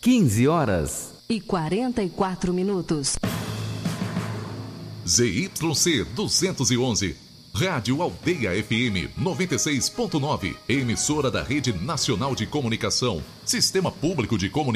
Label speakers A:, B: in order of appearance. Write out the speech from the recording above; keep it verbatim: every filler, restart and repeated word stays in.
A: quinze horas
B: e quarenta e quatro minutos.
C: Z Y C duzentos e onze, Rádio Aldeia F M noventa e seis ponto nove, emissora da Rede Nacional de Comunicação, Sistema Público de Comunicação.